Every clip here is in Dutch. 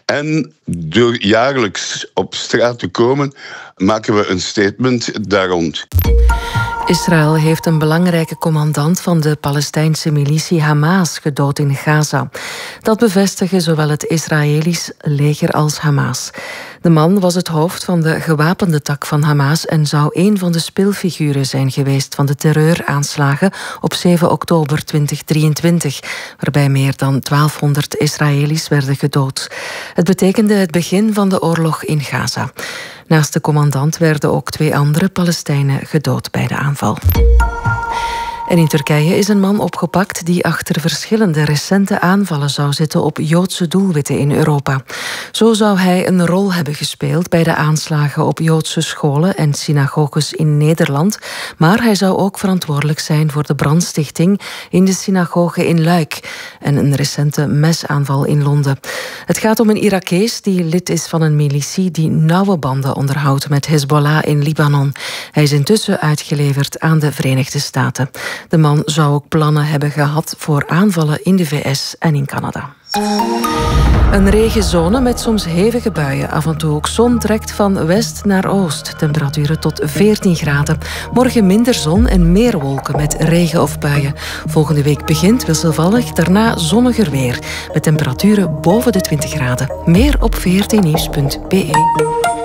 En door jaarlijks op straat te komen, maken we een statement daar rond. Israël heeft een belangrijke commandant van de Palestijnse militie Hamas gedood in Gaza. Dat bevestigen zowel het Israëlisch leger als Hamas. De man was het hoofd van de gewapende tak van Hamas en zou een van de speelfiguren zijn geweest van de terreuraanslagen op 7 oktober 2023, waarbij meer dan 1200 Israëli's werden gedood. Het betekende het begin van de oorlog in Gaza. Naast de commandant werden ook 2 andere Palestijnen gedood bij de aanval. En in Turkije is een man opgepakt die achter verschillende recente aanvallen zou zitten op Joodse doelwitten in Europa. Zo zou hij een rol hebben gespeeld bij de aanslagen op Joodse scholen en synagoges in Nederland, maar hij zou ook verantwoordelijk zijn voor de brandstichting in de synagoge in Luik en een recente mesaanval in Londen. Het gaat om een Irakees die lid is van een militie die nauwe banden onderhoudt met Hezbollah in Libanon. Hij is intussen uitgeleverd aan de Verenigde Staten. De man zou ook plannen hebben gehad voor aanvallen in de VS en in Canada. Een regenzone met soms hevige buien. Af en toe ook zon trekt van west naar oost. Temperaturen tot 14 graden. Morgen minder zon en meer wolken met regen of buien. Volgende week begint wisselvallig, daarna zonniger weer. Met temperaturen boven de 20 graden. Meer op vrtnieuws.be.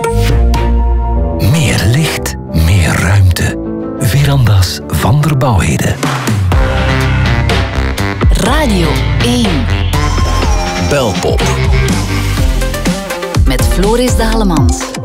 Meer licht, meer ruimte. Verandas van der Bouwheden. Radio 1. Belpop. Met Floris Dalemans.